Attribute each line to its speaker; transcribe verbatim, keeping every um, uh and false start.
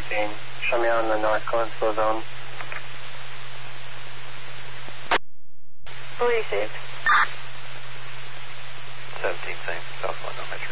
Speaker 1: scene. Show me on the North Coastal Zone.
Speaker 2: Fully received.